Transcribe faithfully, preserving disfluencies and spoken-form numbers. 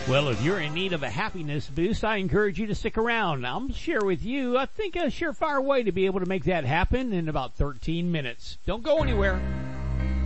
Well, if you're in need of a happiness boost, I encourage you to stick around. I'll share with you, I think, a surefire way to be able to make that happen in about thirteen minutes. Don't go anywhere.